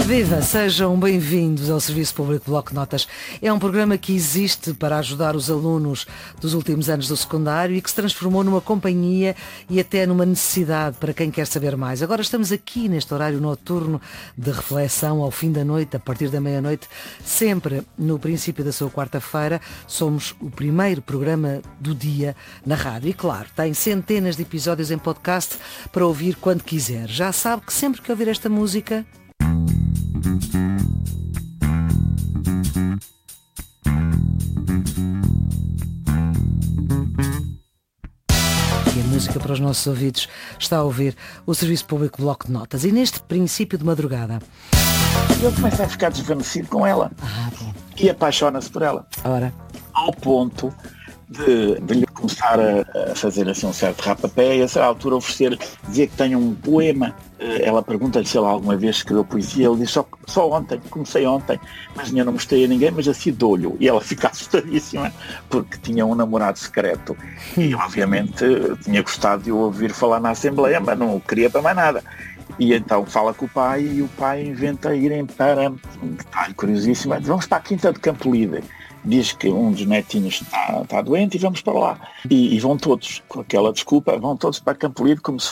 Viva! Sejam bem-vindos ao Serviço Público Bloco de Notas. É um programa que existe para ajudar os alunos dos últimos anos do secundário e que se transformou numa companhia e até numa necessidade para quem quer saber mais. Agora estamos aqui neste horário noturno de reflexão ao fim da noite, a partir da meia-noite, sempre no princípio da sua quarta-feira. Somos o primeiro programa do dia na rádio e, claro, tem centenas de episódios em podcast para ouvir quando quiser. Já sabe que sempre que ouvir esta música... E a música para os nossos ouvidos está a ouvir o Serviço Público Bloco de Notas. E neste princípio de madrugada... Ele começa a ficar desvanecido com ela. E apaixona-se por ela. Ora. Ao ponto de lhe começar a fazer assim um certo rapapé e a essa altura oferecer, dizer que tem um poema. Ela pergunta-lhe se ele alguma vez escreveu poesia. Ele diz só ontem, comecei ontem, mas ainda não mostrei a ninguém, mas assim dou-lhe. E ela fica assustadíssima porque tinha um namorado secreto e obviamente tinha gostado de o ouvir falar na Assembleia, mas não queria para mais nada. E então fala com o pai e o pai inventa irem para, um detalhe curiosíssimo, vamos para a Quinta de Campo Líder. Diz que um dos netinhos está doente e vamos para lá. E vão todos, com aquela desculpa, vão todos para Campo Líder como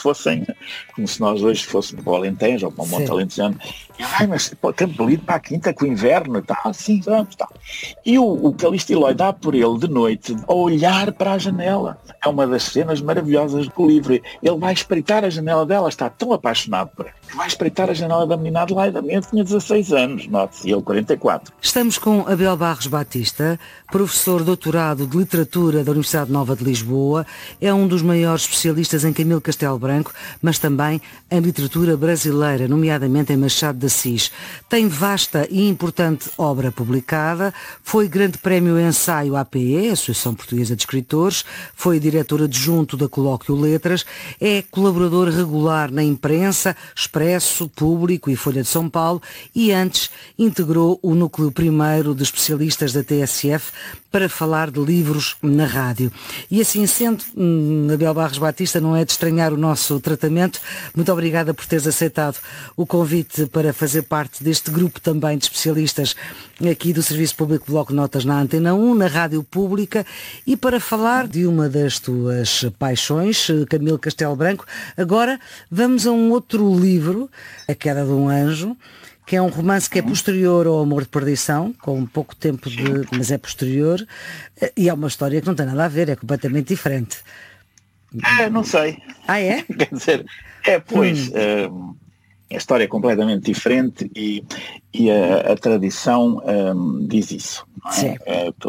se nós hoje fôssemos para o Alentejo ou para o Monte Alentejano. E, mas para Campo Líder, para a Quinta, com o inverno e tal, sim, vamos, tal. E o Calixto Eloy dá por ele de noite a olhar para a janela. É uma das cenas maravilhosas do livro. Ele vai espreitar a janela dela, está tão apaixonado por ela, que vai espreitar a janela da menina Adelaide. A menina tinha 16 anos, note-se, e ele 44. Estamos com Abel Barros Batista, professor doutorado de Literatura da Universidade Nova de Lisboa. É um dos maiores especialistas em Camilo Castelo Branco, mas também em literatura brasileira, nomeadamente em Machado de Assis. Tem vasta e importante obra publicada, foi Grande Prémio Ensaio APE, Associação Portuguesa de Escritores, foi diretor adjunto da Colóquio Letras, é colaborador regular na imprensa, Expresso, Público e Folha de São Paulo e antes integrou o núcleo primeiro de especialistas da TSF para falar de livros na rádio. E assim sendo, Abel Barros Batista, não é de estranhar o nosso tratamento. Muito obrigada por teres aceitado o convite para fazer parte deste grupo também de especialistas aqui do Serviço Público Bloco de Notas na Antena 1, na Rádio Pública, e para falar de uma das tuas paixões, Camilo Castelo Branco. Agora vamos a um outro livro, A Queda de um Anjo, que é um romance que é posterior ao Amor de Perdição, com pouco tempo mas é posterior, e é uma história que não tem nada a ver, é completamente diferente. Não sei. Ah, é? Quer dizer, pois, a história é completamente diferente e a tradição diz isso. Não é? Sim.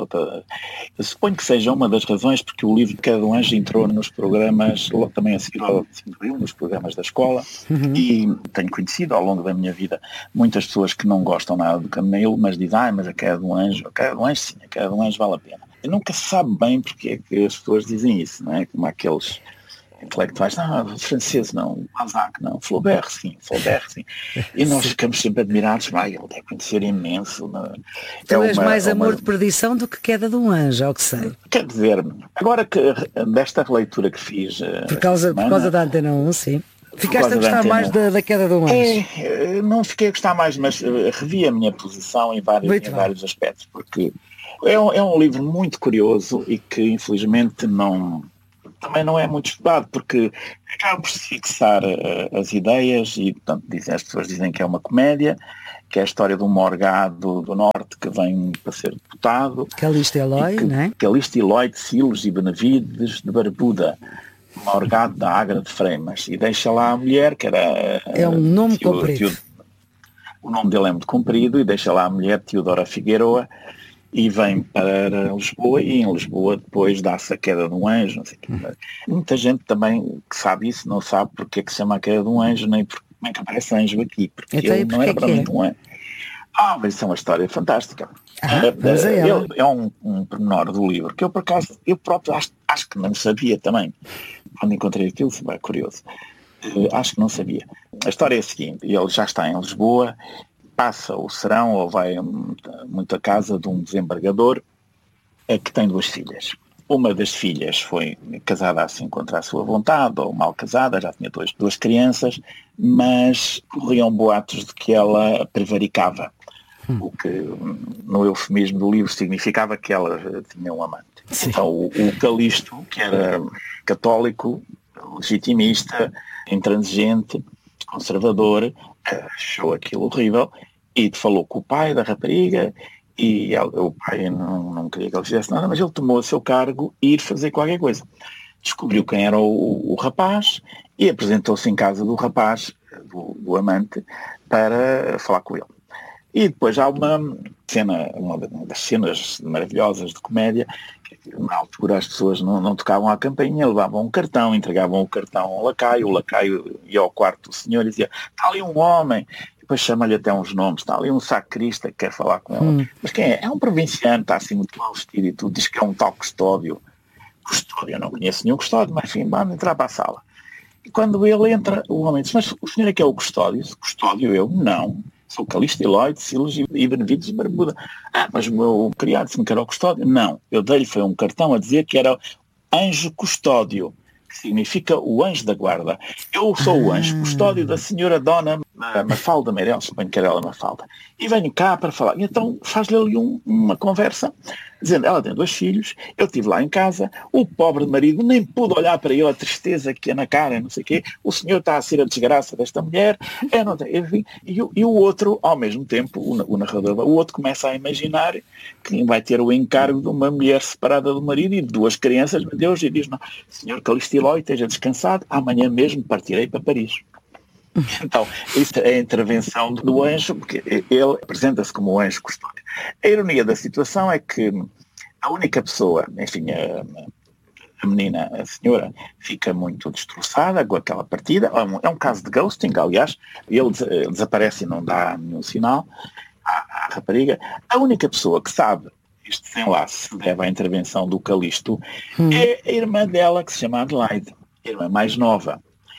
Eu suponho que seja uma das razões porque o livro Queda de um Anjo entrou nos programas, logo também a seguir ao 5 nos programas da escola, e tenho conhecido ao longo da minha vida muitas pessoas que não gostam nada do Camilo, mas dizem, mas a Queda de um Anjo sim, a Queda de um Anjo vale a pena. E nunca se sabe bem porque é que as pessoas dizem isso, não é? Como aqueles intelectuais, francês não, Balzac não, Flaubert sim. E nós ficamos sempre admirados, ele deve conhecer imenso. Tu és mais Amor de Perdição do que Queda de um Anjo, ao que sei. Quer dizer, agora que desta releitura que fiz... Por causa da Antena 1, sim. Ficaste a gostar mais da Queda de um Anjo? Não fiquei a gostar mais, mas revi a minha posição em vários aspectos, porque é um livro muito curioso e que infelizmente também não é muito estudado, porque acaba por se fixar as ideias e, portanto, as pessoas dizem que é uma comédia, que é a história de um morgado do Norte que vem para ser deputado. Calixto Eloy, não é? Calixto Eloy de Silos e Benavides de Barbuda, morgado da Agra de Freimas, e deixa lá a mulher, que era... É um nome comprido. O nome dele é muito comprido, e deixa lá a mulher Teodora Figueroa, e vem para Lisboa, e em Lisboa depois dá-se a Queda de um Anjo, não sei o quê. Muita gente também que sabe isso não sabe porque é que se chama a Queda de um Anjo, nem como é que aparece anjo aqui, porque ele não era para mim um anjo. Mas isso é uma história fantástica. É um pormenor do livro que eu, por acaso, eu próprio acho que não sabia também. Quando encontrei aquilo, foi curioso. Acho que não sabia. A história é a seguinte: ele já está em Lisboa, passa o serão ou vai muito à casa de um desembargador que tem 2 filhas. Uma das filhas foi casada assim contra a sua vontade, ou mal casada, já tinha duas crianças, mas corriam boatos de que ela prevaricava, o que no eufemismo do livro significava que ela tinha um amante. Sim. Então o Calixto, que era católico, legitimista, intransigente, conservador, achou aquilo horrível e falou com o pai da rapariga. E o pai não queria que ele fizesse nada, mas ele tomou a seu cargo ir fazer qualquer coisa. Descobriu quem era o rapaz e apresentou-se em casa do rapaz, do amante, para falar com ele. E depois há uma cena, uma das cenas maravilhosas de comédia, que na altura as pessoas não tocavam à campainha, levavam um cartão, entregavam o cartão ao lacaio, o lacaio ia ao quarto do senhor e dizia: está ali um homem. Depois chama-lhe até uns nomes, está ali um sacrista que quer falar com ela. Mas quem é? É um provinciano, está assim muito mal vestido e tudo, diz que é um tal Custódio. Custódio, eu não conheço nenhum Custódio, mas enfim, vamos entrar para a sala. E quando ele entra, o homem diz: mas o senhor é que é o Custódio? Custódio eu? Não. Sou Calixto e Lloyd, Silas e Benevides de Barbuda. Mas o meu criado disse-me que era o Custódio. Não, eu dei-lhe foi um cartão a dizer que era Anjo Custódio, que significa o anjo da guarda. Eu sou o anjo custódio da senhora Dona Mafalda Meireles, suponho que era ela Mafalda, e venho cá para falar. E então faz-lhe ali uma conversa, dizendo: ela tem 2 filhos, eu estive lá em casa, o pobre marido nem pude olhar para eu, a tristeza que é na cara, não sei o quê, o senhor está a ser a desgraça desta mulher, e o outro, ao mesmo tempo, o narrador, o outro começa a imaginar que vai ter o encargo de uma mulher separada do marido e de 2 crianças, meu Deus, e diz: não, senhor Calixto e Lloyd, esteja descansado, amanhã mesmo partirei para Paris. Então, isso é a intervenção do anjo, porque ele apresenta-se como o anjo custódio. A ironia da situação é que a única pessoa, enfim, a menina, a senhora, fica muito destroçada com aquela partida. É um caso de ghosting, aliás, ele desaparece e não dá nenhum sinal à rapariga. A única pessoa que sabe este desenlace se deve à intervenção do Calixto é a irmã dela, que se chama Adelaide, a irmã mais nova.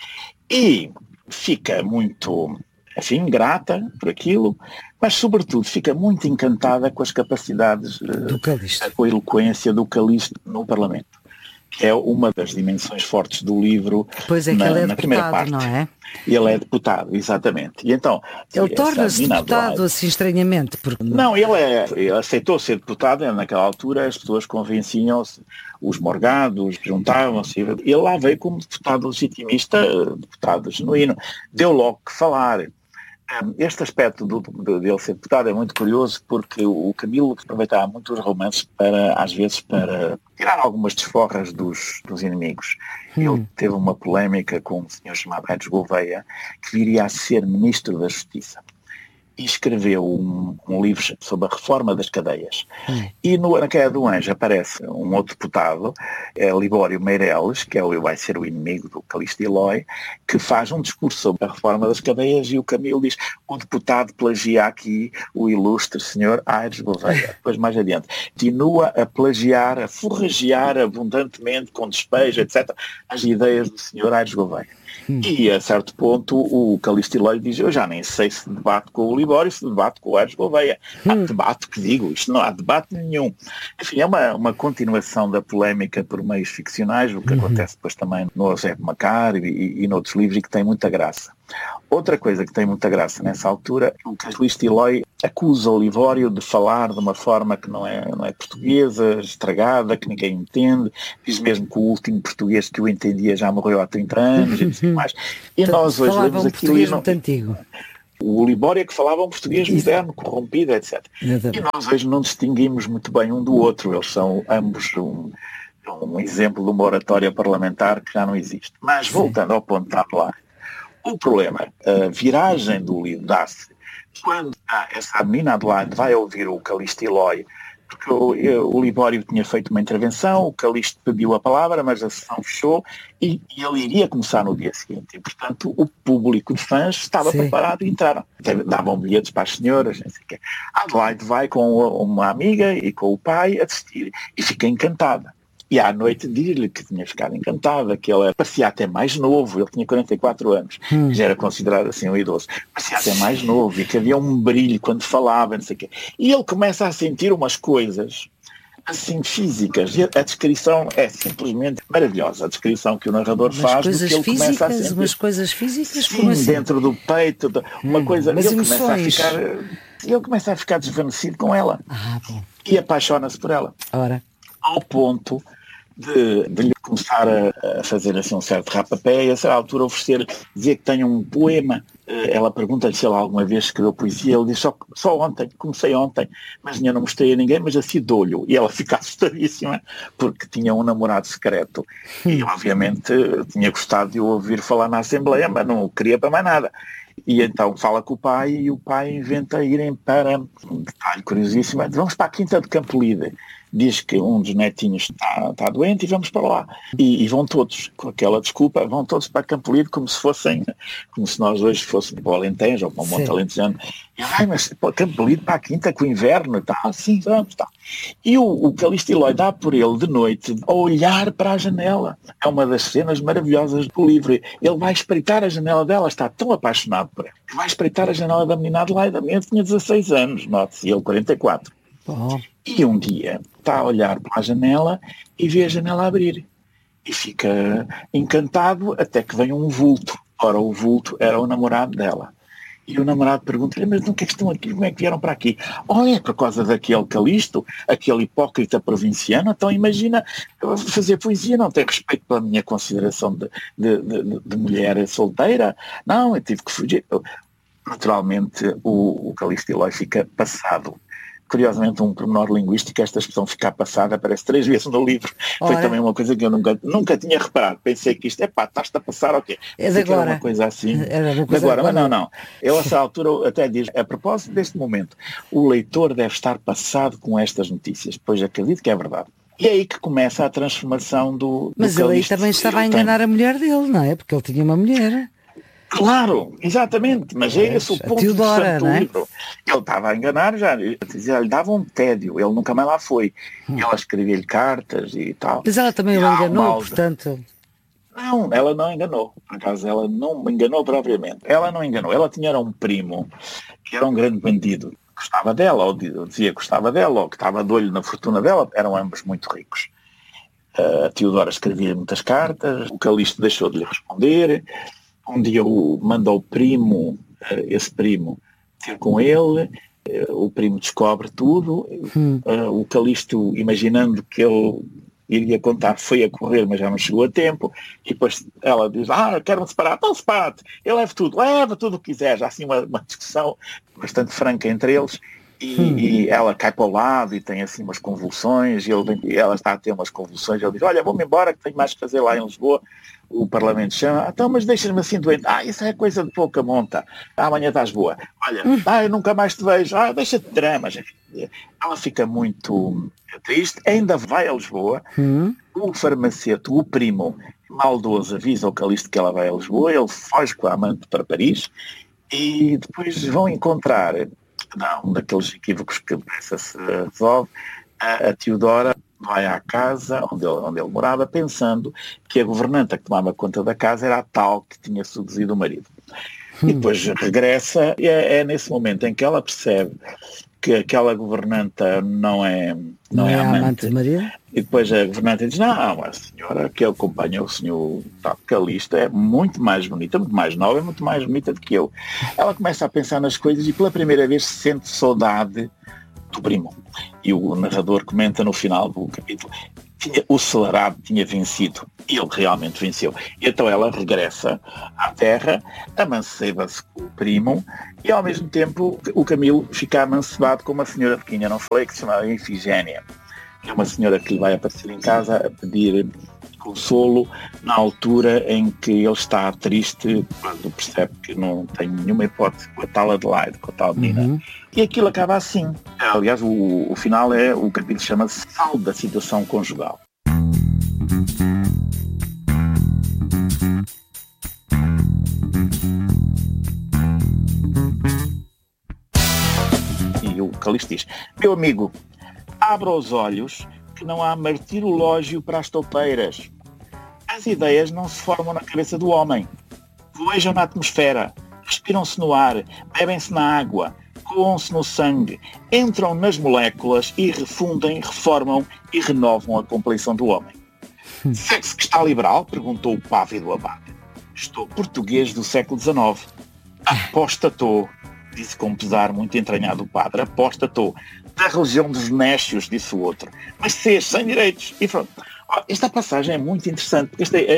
E fica muito, enfim, grata por aquilo, mas sobretudo fica muito encantada com as capacidades do Calixto, com a eloquência do Calixto no Parlamento, que é uma das dimensões fortes do livro. Pois é, que ele é na primeira deputado, parte. não é? Ele é deputado, exatamente. E então, ele torna-se deputado assim estranhamente. Porque... Não, ele aceitou ser deputado, naquela altura as pessoas convenciam-se, os morgados juntavam-se, ele lá veio como deputado legitimista, deputado genuíno, deu logo que falar. Este aspecto dele ser deputado é muito curioso, porque o Camilo aproveitava muito os romances às vezes para tirar algumas desforras dos inimigos. Ele teve uma polémica com um senhor chamado Aires Gouveia, que viria a ser ministro da Justiça, e escreveu um livro sobre a reforma das cadeias. E na Queda do Anjo aparece um outro deputado, Libório Meireles, que vai ser o inimigo do Calixto e Lloyd, que faz um discurso sobre a reforma das cadeias, e o Camilo diz: o deputado plagia aqui o ilustre senhor Aires Gouveia. Depois, mais adiante, continua a plagiar, a forragear abundantemente, com despejo, etc., as ideias do senhor Aires Gouveia. E a certo ponto o Calixto e Lloyd diz: eu já nem sei se debate com o Libório, se debate com o Aires Gouveia. Há debate que digo, isto não há debate nenhum. Enfim, é uma continuação da polémica por meios ficcionais, o que acontece depois também no Eusébio Macar e noutros livros, e que tem muita graça. Outra coisa que tem muita graça nessa altura, o Calixto e Lloyd acusa o Libório de falar de uma forma que não é portuguesa, estragada, que ninguém entende. Diz mesmo que o último português que o entendia já morreu há 30 anos e assim mais. E nós hoje lemos aquilo e muito antigo. O Libório é que falava um português moderno, corrompido, etc. Exatamente. E nós hoje não distinguimos muito bem um do outro. Eles são ambos um exemplo de uma oratória parlamentar que já não existe. Mas voltando ao ponto de lá, o problema, a viragem do livro dá-se quando essa menina Adelaide vai ouvir o Calixto e Lloyd, porque o Libório tinha feito uma intervenção, o Calixto pediu a palavra, mas a sessão fechou e ele iria começar no dia seguinte. E, portanto, o público de fãs estava preparado e entraram. Davam bilhetes para as senhoras, não sei o quê. A Adelaide vai com uma amiga e com o pai assistir e fica encantada. E à noite diz-lhe que tinha ficado encantada, que ele parecia até mais novo, ele tinha 44 anos, já era considerado assim um idoso, parecia até mais novo e que havia um brilho quando falava, não sei o quê. E ele começa a sentir umas coisas assim físicas. E a descrição é simplesmente maravilhosa. A descrição que o narrador faz do que ele começa a sentir. Umas coisas físicas? Sim, como assim? dentro do peito, uma coisa. Mas emoções. Ele começa a ficar desvanecido com ela. Bom. E apaixona-se por ela. Ora. Ao ponto de lhe começar a fazer assim um certo rapapé e a certa altura dizer que tem um poema. Ela pergunta-lhe se ele alguma vez escreveu poesia. Ele diz só ontem, comecei ontem, mas ainda não mostrei a ninguém, mas assim dou-lhe. E ela fica assustadíssima porque tinha um namorado secreto e obviamente tinha gostado de o ouvir falar na Assembleia, mas não queria para mais nada. E então fala com o pai e o pai inventa irem para, um detalhe curiosíssimo, vamos para a Quinta de Campolide. Diz que um dos netinhos está doente e vamos para lá. E vão todos, com aquela desculpa, vão todos para Campolide como se nós hoje fôssemos para o Alentejo ou para o Monte Alentejano. E mas para Campolide, para a Quinta, com o inverno, tá? Sim, vamos, tá. E o Calixto Eloy dá por ele de noite a olhar para a janela. É uma das cenas maravilhosas do livro. Ele vai espreitar a janela dela, está tão apaixonado por ela, que vai espreitar a janela da menina Adelaide. A menina tinha 16 anos, note-se, e ele 44. E um dia está a olhar para a janela e vê a janela abrir. E fica encantado até que vem um vulto. Ora, o vulto era o namorado dela. E o namorado pergunta-lhe, mas não que estão aqui? Como é que vieram para aqui? É por causa daquele Calixto, aquele hipócrita provinciano. Então imagina, fazer poesia não tem respeito pela minha consideração de mulher solteira. Não, eu tive que fugir. Naturalmente, o Calixto Eloy fica passado. Curiosamente, um pormenor linguístico, esta expressão ficar passada aparece 3 vezes no livro. Foi também uma coisa que eu nunca tinha reparado. Pensei que isto, estás-te a passar, ok. É de agora. Era uma coisa assim. Agora, mas não. Eu, a essa altura, até diz, a propósito deste momento, o leitor deve estar passado com estas notícias, pois acredito que é verdade. E é aí que começa a transformação do Mas ele aí também estava a enganar a mulher dele, não é? Porque ele tinha uma mulher. Claro, exatamente, mas é esse o ponto Teodora, do livro. Ele estava a enganar já, lhe dava um tédio, ele nunca mais lá foi. Ela escrevia-lhe cartas e tal. Mas ela também o enganou, portanto... Não, ela não enganou. Por acaso, ela não me enganou propriamente. Ela não enganou. Ela tinha um primo que era um grande bandido. Gostava dela, ou dizia que gostava dela, ou que estava de olho na fortuna dela. Eram ambos muito ricos. A Teodora escrevia muitas cartas, o Calixto deixou de lhe responder. Um dia manda o primo, esse primo, ter com ele, o primo descobre tudo, o Calixto, imaginando que ele iria contar, foi a correr, mas já não chegou a tempo, e depois ela diz, quero-me separar, então separa-te, eu levo tudo o que quiser, já assim uma discussão bastante franca entre eles, e ela cai para o lado e tem assim umas convulsões, e ela está a ter umas convulsões, ele diz, olha, vou-me embora que tenho mais que fazer lá em Lisboa. O Parlamento chama, então, mas deixas-me assim doente. Isso é coisa de pouca monta. Amanhã estás boa. Olha, eu nunca mais te vejo. Deixa-te de dramas. Ela fica muito triste, ainda vai a Lisboa. O farmacêutico, o primo, maldoso, avisa ao Calixto que ela vai a Lisboa, ele foge com a amante para Paris e depois vão encontrar, um daqueles equívocos que se resolve, a Teodora vai à casa onde ele morava, pensando que a governanta que tomava conta da casa era a tal que tinha seduzido o marido. E depois regressa, e é nesse momento em que ela percebe que aquela governanta não é amante do marido. E depois a governanta diz, a senhora que acompanha o senhor Calixto é muito mais bonita, muito mais nova, muito mais bonita do que eu. Ela começa a pensar nas coisas e pela primeira vez sente saudade do primo. E o narrador comenta no final do capítulo, o celarado tinha vencido, e ele realmente venceu. E então ela regressa à terra, amanceba-se com o primo, e ao mesmo tempo o Camilo fica amancebado com uma senhora de quem eu não falei, que se chama Ifigénia, que é uma senhora que lhe vai aparecer em casa a pedir consolo na altura em que ele está triste, quando percebe que não tem nenhuma hipótese com a tal Adelaide, com a tal menina. E aquilo acaba assim. Aliás, o final o capítulo chama-se Sal da Situação Conjugal. E o Calixto diz, meu amigo, abra os olhos que não há martirológio para as toupeiras. As ideias não se formam na cabeça do homem. Voejam na atmosfera, respiram-se no ar, bebem-se na água, coam-se no sangue, entram nas moléculas e refundem, reformam e renovam a compleição do homem. Sexo que está liberal? Perguntou o pávido abade. Estou português do século XIX. Apostatou, disse com pesar muito entranhado o padre. Apostatou. Da religião dos nécios, disse o outro. Mas sem direitos. E pronto. Esta passagem é muito interessante.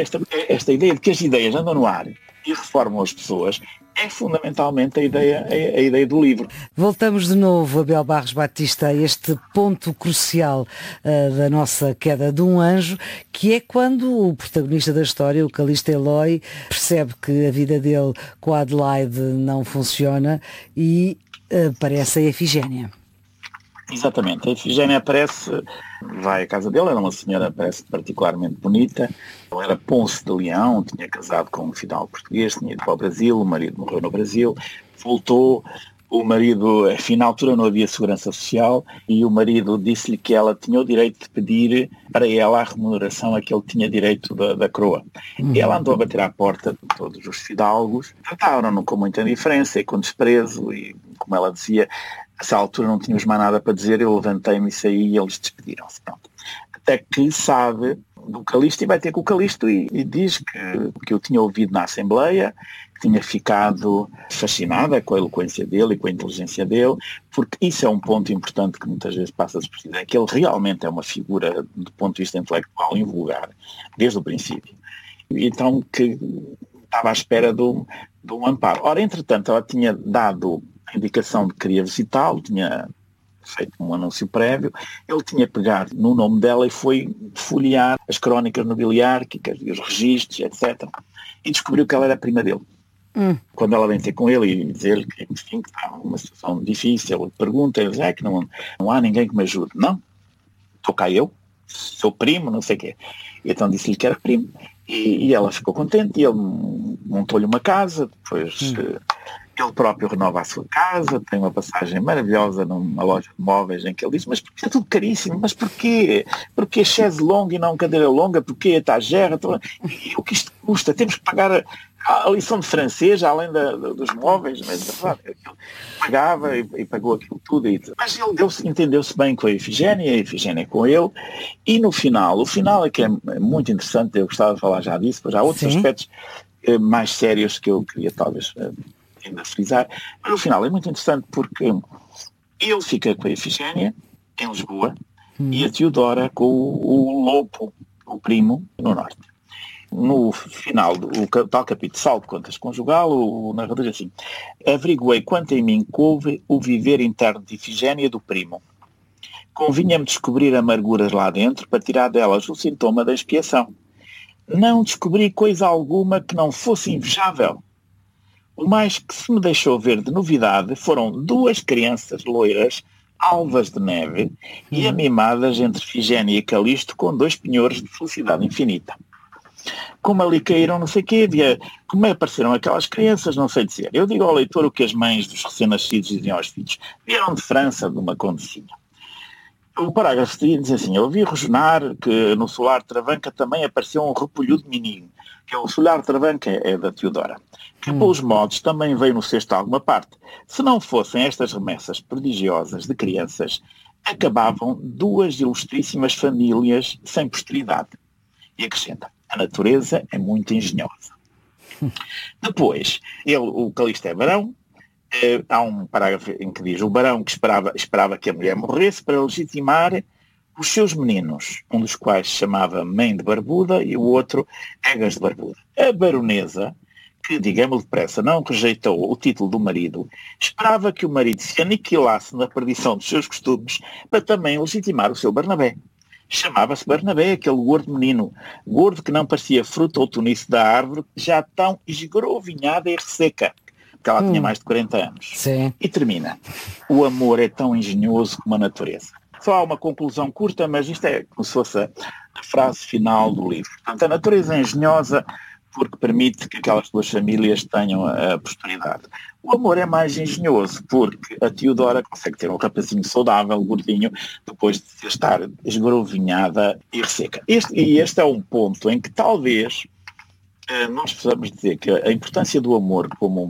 Esta ideia de que as ideias andam no ar e reformam as pessoas é fundamentalmente a ideia do livro. Voltamos de novo, Abel Barros Batista, a este ponto crucial da nossa queda de um anjo, que é quando o protagonista da história, o Calixto Eloy, percebe que a vida dele com a Adelaide não funciona e aparece a Efigénia. Exatamente, a Efigénia aparece, vai à casa dele, era uma senhora, parece particularmente bonita, ela era Ponce de Leão, tinha casado com um fidalgo português, tinha ido para o Brasil, o marido morreu no Brasil, voltou, o marido, enfim, na altura não havia segurança social, e o marido disse-lhe que ela tinha o direito de pedir para ela a remuneração a que ele tinha direito da coroa. E ela andou a bater à porta de todos os fidalgos, trataram-no com muita indiferença e com desprezo, e como ela dizia, nessa altura não tínhamos mais nada para dizer, eu levantei-me e saí e eles despediram-se. Pronto. Até que sabe do Calixto e vai ter com o Calixto e diz que eu tinha ouvido na Assembleia, que tinha ficado fascinada com a eloquência dele e com a inteligência dele, porque isso é um ponto importante que muitas vezes passa despercebido, é que ele realmente é uma figura, do ponto de vista intelectual, invulgar, desde o princípio. Então, que estava à espera de um amparo. Ora, entretanto, ela tinha dado a indicação de que queria visitá-lo, tinha feito um anúncio prévio, ele tinha pegado no nome dela e foi folhear as crónicas nobiliárquicas e os registros, etc. E descobriu que ela era a prima dele. Quando ela vem ter com ele e dizer que, enfim, que está numa situação difícil, ele pergunta, ele diz, que não há ninguém que me ajude. Não, estou cá eu, sou primo, não sei o quê. E então disse-lhe que era primo. E ela ficou contente e ele montou-lhe uma casa, depois ele próprio renova a sua casa, tem uma passagem maravilhosa numa loja de móveis em que ele diz, mas porque é tudo caríssimo, mas porquê? Porquê chaise longue e não cadeira longa? Porquê etagera? E o que isto custa? Temos que pagar a lição de francês, além dos móveis, mas verdade, ele pagava e pagou aquilo tudo. Mas ele entendeu-se bem com a Efigénia com ele, e no final, o final é que é muito interessante, eu gostava de falar já disso, pois há outros aspectos mais sérios que eu queria talvez ainda frisar, mas no final é muito interessante porque ele fica com a Efigénia em Lisboa e a Teodora com o Lopo, o primo, no norte. No final do tal capítulo Saldo de Contas Conjugal, o narrador diz assim: averiguei quanto em mim couve o viver interno de Efigénia do primo. Convinha-me descobrir amarguras lá dentro para tirar delas o sintoma da expiação. Não descobri coisa alguma que não fosse invejável. O mais que se me deixou ver de novidade foram 2 crianças loiras, alvas de neve, e amimadas entre Efigénia e Calixto com 2 penhores de felicidade infinita. Como ali caíram não sei o quê, como apareceram aquelas crianças, não sei dizer. Eu digo ao leitor o que as mães dos recém-nascidos diziam aos filhos. Vieram de França, de uma condecinha. O parágrafo diz assim: eu ouvi rosnar que no solar de Travanca também apareceu um repolhudo menino, que é o solar de Travanca é da Teodora, que pelos modos também veio no cesto a alguma parte. Se não fossem estas remessas prodigiosas de crianças, acabavam 2 ilustríssimas famílias sem posteridade. E acrescenta: a natureza é muito engenhosa. Depois, o Calixto é barão. Há um parágrafo em que diz: o barão que esperava que a mulher morresse para legitimar os seus meninos, um dos quais se chamava Mãe de Barbuda e o outro Egas de Barbuda. A baronesa, que, digamos depressa, não rejeitou o título do marido, esperava que o marido se aniquilasse na perdição dos seus costumes para também legitimar o seu Barnabé. Chamava-se Barnabé, aquele gordo menino, gordo que não parecia fruto ou tuniço da árvore, já tão esgrovinhada e resseca, porque ela tinha mais de 40 anos. Sim. E termina: o amor é tão engenhoso como a natureza. Só há uma conclusão curta, mas isto é como se fosse a frase final do livro. Portanto, a natureza é engenhosa porque permite que aquelas 2 famílias tenham a posteridade. O amor é mais engenhoso porque a Teodora consegue ter um rapazinho saudável, gordinho, depois de estar esgrovinhada e resseca. Este é um ponto em que talvez nós possamos dizer que a importância do amor como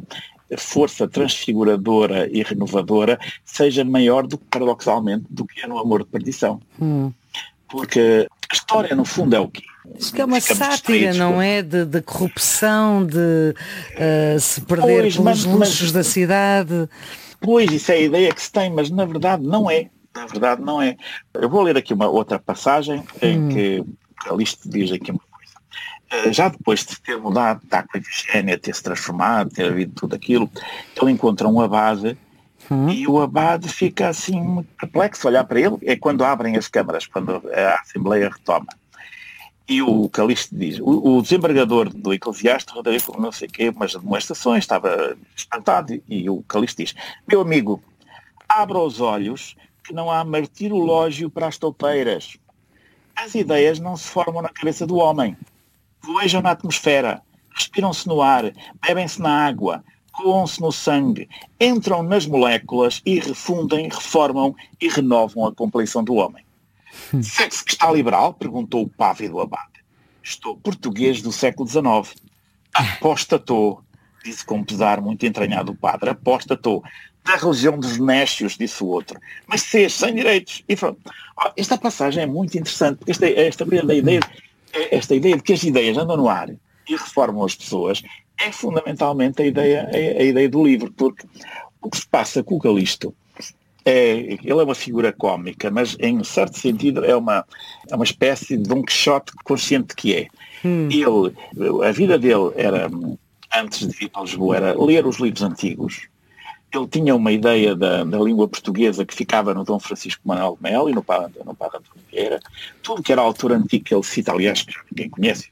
força transfiguradora e renovadora seja maior do que, paradoxalmente, do que é no Amor de Perdição. Porque a história, no fundo, é o quê? Isto que é uma sátira, não é? De corrupção, de se perder pelos luxos da cidade. Pois, isso é a ideia que se tem, mas na verdade não é. Na verdade não é. Eu vou ler aqui uma outra passagem em que Calixto diz aqui uma coisa. Já depois de ter mudado, de estar com a Ifigénia, ter se transformado, ter havido tudo aquilo, ele encontra um abade e o abade fica assim muito perplexo a olhar para ele. É quando abrem as câmaras, quando a Assembleia retoma. E o Calixto diz, o desembargador do Eclesiástico, não sei o quê, umas demonstrações, estava espantado, e o Calixto diz, meu amigo, abra os olhos que não há martirológio para as toupeiras. As ideias não se formam na cabeça do homem. Voejam na atmosfera, respiram-se no ar, bebem-se na água, coam-se no sangue, entram nas moléculas e refundem, reformam e renovam a compleição do homem. Sexo que está liberal? Perguntou o pávido abade. Estou português do século XIX. Apostatou, disse com um pesar muito entranhado o padre. Apostatou. Da religião dos nécios, disse o outro. Mas sem direitos. E pronto. Esta passagem é muito interessante, porque esta ideia de que as ideias andam no ar e reformam as pessoas é fundamentalmente a ideia do livro, porque o que se passa com o Calixto ele é uma figura cómica, mas em um certo sentido é uma espécie de Dom Quixote consciente que é. A vida dele era, antes de vir para Lisboa, era ler os livros antigos. Ele tinha uma ideia da língua portuguesa que ficava no Dom Francisco Manuel de Melo e no Padre António Vieira. Tudo que era autor antigo que ele cita, aliás, que já ninguém conhece,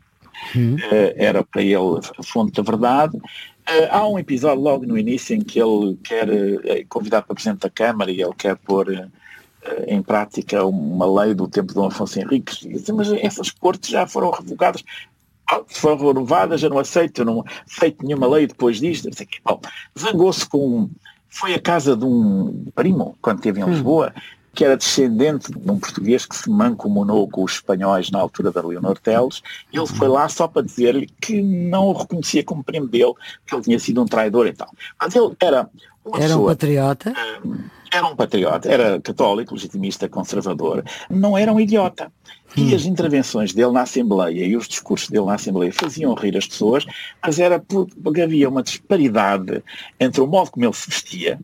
era para ele a fonte da verdade. Há um episódio logo no início em que ele quer convidar para Presidente da Câmara e ele quer pôr em prática uma lei do tempo de Dom Afonso Henriques. E diz, mas essas cortes já foram revogadas. Se foram renovadas, eu não aceito nenhuma lei depois disto. Zangou-se foi à casa de um primo, quando esteve em Lisboa, que era descendente de um português que se mancomunou com os espanhóis na altura da Leonor Teles. Ele foi lá só para dizer-lhe que não o reconhecia como primo dele, que ele tinha sido um traidor e tal. Mas ele era uma pessoa, um patriota? Era um patriota, era católico, legitimista, conservador. Não era um idiota. E as intervenções dele na Assembleia e os discursos dele na Assembleia faziam rir as pessoas, mas era porque havia uma disparidade entre o modo como ele se vestia,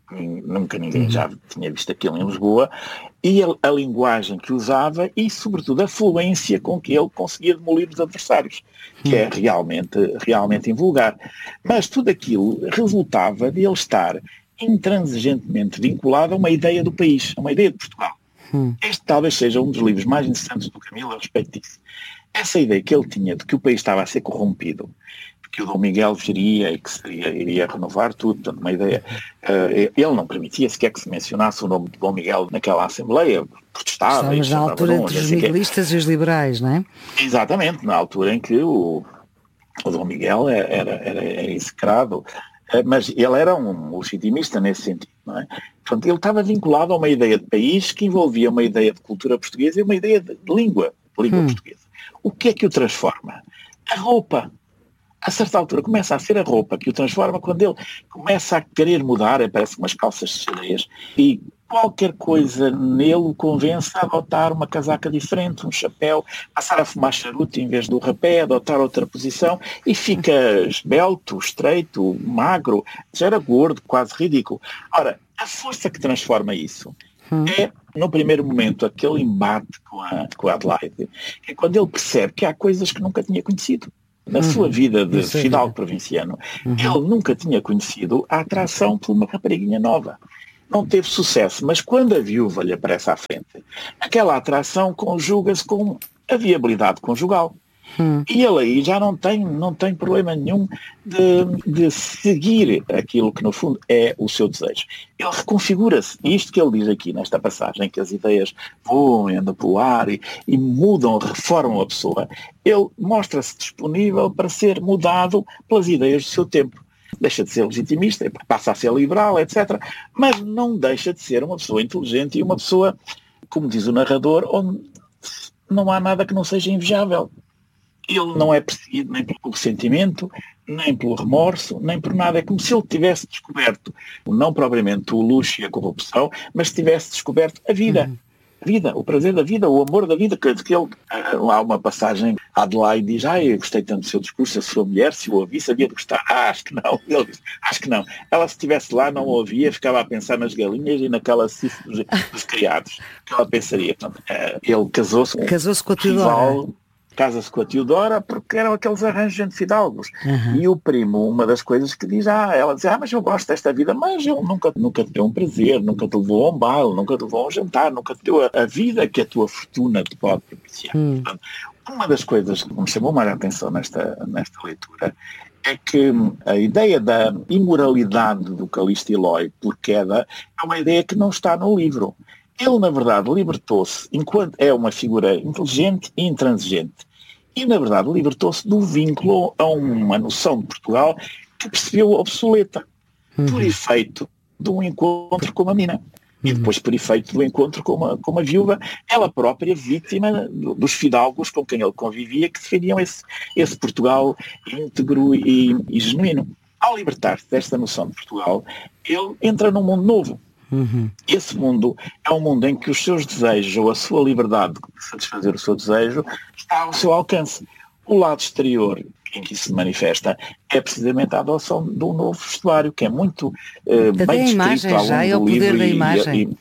nunca ninguém já tinha visto aquilo em Lisboa, e a linguagem que usava e, sobretudo, a fluência com que ele conseguia demolir os adversários, que é realmente invulgar. Mas tudo aquilo resultava de ele estar intransigentemente vinculado a uma ideia do país, a uma ideia de Portugal. Este talvez seja um dos livros mais interessantes do Camilo a respeito disso. Essa ideia que ele tinha de que o país estava a ser corrompido, que o Dom Miguel viria e que iria renovar tudo, portanto, uma ideia. Ele não permitia sequer que se mencionasse o nome de Dom Miguel naquela Assembleia, protestava. Estamos na altura entre os miguelistas e os liberais, não é? Exatamente, na altura em que o Dom Miguel era execrado, mas ele era um legitimista nesse sentido, não é? Portanto, ele estava vinculado a uma ideia de país que envolvia uma ideia de cultura portuguesa e uma ideia de língua portuguesa. O que é que o transforma? A roupa. A certa altura começa a ser a roupa que o transforma quando ele começa a querer mudar, aparece umas calças de xadrez e qualquer coisa nele o convence a adotar uma casaca diferente, um chapéu, passar a fumar charuto em vez do rapé, adotar outra posição e fica esbelto, estreito, magro, já era gordo, quase ridículo. Ora, a força que transforma isso é, no primeiro momento, aquele embate com a Adelaide, que é quando ele percebe que há coisas que nunca tinha conhecido. Na sua vida de fidalgo provinciano, ele nunca tinha conhecido a atração por uma rapariguinha nova. Não teve sucesso, mas quando a viúva lhe aparece à frente, aquela atração conjuga-se com a viabilidade conjugal. E ele aí já não tem problema nenhum de seguir aquilo que no fundo é o seu desejo. Ele reconfigura-se. E isto que ele diz aqui nesta passagem, que as ideias voam e andam pelo ar e mudam, reformam a pessoa, ele mostra-se disponível para ser mudado pelas ideias do seu tempo. Deixa de ser legitimista, passa a ser liberal, etc. Mas não deixa de ser uma pessoa inteligente e uma pessoa, como diz o narrador, onde não há nada que não seja invejável. ele não é perseguido nem pelo ressentimento, nem pelo remorso, nem por nada. É como se ele tivesse descoberto, não propriamente o luxo e a corrupção, mas tivesse descoberto a vida. A vida, o prazer da vida, o amor da vida. Que ele, há uma passagem, a Adelaide diz, eu gostei tanto do seu discurso, se a sua mulher, se o ouvi, sabia de gostar. Acho que não. Ele diz, acho que não. Ela, se estivesse lá, não o ouvia, ficava a pensar nas galinhas e naquela cifra dos criados. Que ela pensaria. Portanto, ele casou-se com a Teodora. Casa-se com a Teodora porque eram aqueles arranjos de fidalgos. E o primo, uma das coisas que diz, ela diz, mas eu gosto desta vida, mas ele nunca te deu um prazer, nunca te levou a um baile, nunca te levou a um jantar, nunca te deu a vida que a tua fortuna te pode propiciar. Portanto, uma das coisas que me chamou mais a atenção nesta leitura é que a ideia da imoralidade do Calixto Eloy por queda é uma ideia que não está no livro. Ele, na verdade, libertou-se, enquanto é uma figura inteligente e intransigente. E, na verdade, libertou-se do vínculo a uma noção de Portugal que percebeu obsoleta, por efeito de um encontro com uma menina. E depois por efeito do encontro com uma viúva, ela própria vítima dos fidalgos com quem ele convivia, que defendiam esse Portugal íntegro e genuíno. Ao libertar-se desta noção de Portugal, ele entra num mundo novo. Esse mundo é um mundo em que os seus desejos ou a sua liberdade de satisfazer o seu desejo está ao seu alcance. O lado exterior em que isso se manifesta é precisamente a adoção de um novo vestuário, que é muito bem descrito ao longo do livro. É o poder da imagem.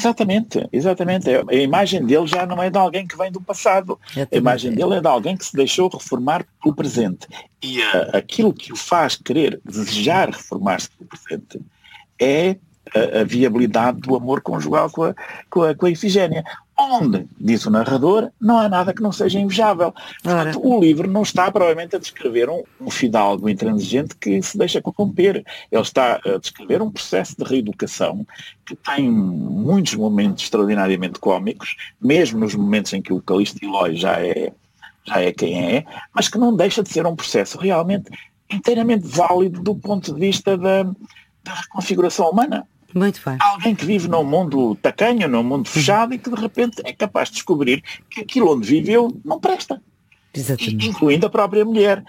Exatamente. A imagem dele já não é de alguém que vem do passado. A imagem dele é de alguém que se deixou reformar pelo presente. E aquilo que o faz querer, desejar reformar-se pelo presente é a viabilidade do amor conjugal com a Ifigénia, onde, diz o narrador, não há nada que não seja invejável. Portanto, o livro não está provavelmente a descrever um fidalgo intransigente que se deixa corromper. Ele está a descrever um processo de reeducação que tem muitos momentos extraordinariamente cómicos, mesmo nos momentos em que o Calixto Eloy já é quem é, mas que não deixa de ser um processo realmente inteiramente válido do ponto de vista da reconfiguração humana. Muito bem. Alguém que vive num mundo tacanho, num mundo fechado e que de repente é capaz de descobrir que aquilo onde viveu não presta. Exatamente. Incluindo a própria mulher.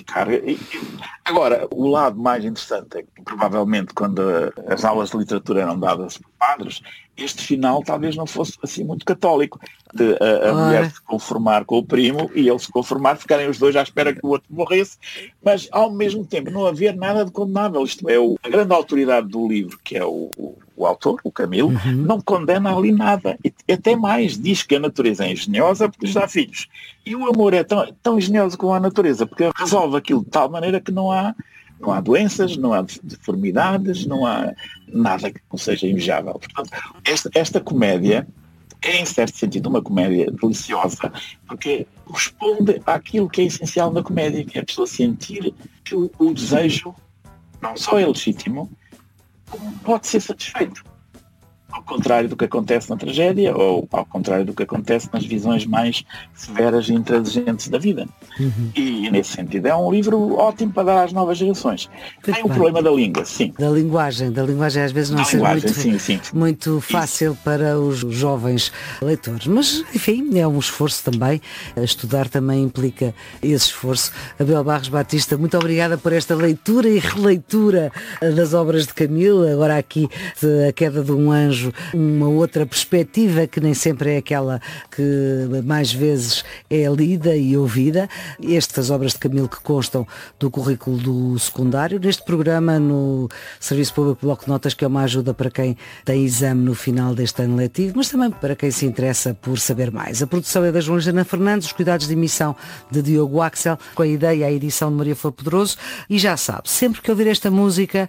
Agora, o lado mais interessante é que provavelmente quando as aulas de literatura eram dadas por padres, este final talvez não fosse assim muito católico, de a mulher se conformar com o primo e ele se conformar, ficarem os dois à espera que o outro morresse, mas ao mesmo tempo não haver nada de condenável. Isto é, a grande autoridade do livro, que é o autor, o Camilo, não condena ali nada. E até mais, diz que a natureza é engenhosa porque lhes dá filhos. E o amor é tão engenhoso como a natureza, porque resolve aquilo de tal maneira que não há doenças, não há deformidades, não há nada que não seja invejável. Portanto, esta comédia é, em certo sentido, uma comédia deliciosa, porque responde àquilo que é essencial na comédia, que é a pessoa sentir que o desejo não só é legítimo, como pode ser satisfeito. Ao contrário do que acontece na tragédia, ou ao contrário do que acontece nas visões mais severas e intransigentes da vida. E, nesse sentido, é um livro ótimo para dar às novas gerações. Tem o problema da língua, sim. Da linguagem às vezes não ser muito fácil para os jovens leitores. Mas, enfim, é um esforço também. Estudar também implica esse esforço. Abel Barros Batista, muito obrigada por esta leitura e releitura das obras de Camilo. Agora aqui, A Queda de um Anjo, uma outra perspectiva que nem sempre é aquela que mais vezes é lida e ouvida. Estas obras de Camilo que constam do currículo do secundário, neste programa no Serviço Público Bloco de Notas, que é uma ajuda para quem tem exame no final deste ano letivo, mas também para quem se interessa por saber mais. A produção é da Joana Fernandes, os cuidados de emissão de Diogo Axel, com a ideia e a edição de Maria Flor Pedroso. E já sabe, sempre que ouvir esta música,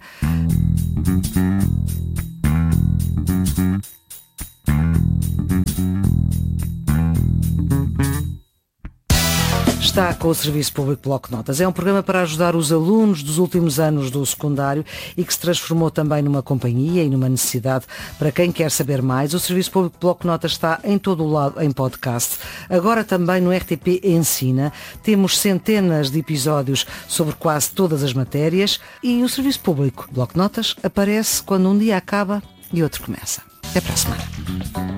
está com o Serviço Público Bloco de Notas. É um programa para ajudar os alunos dos últimos anos do secundário e que se transformou também numa companhia e numa necessidade para quem quer saber mais. O Serviço Público Bloco de Notas está em todo o lado em podcast. Agora também no RTP Ensina. Temos centenas de episódios sobre quase todas as matérias e o Serviço Público Bloco de Notas aparece quando um dia acaba e outro começa. Até para a semana.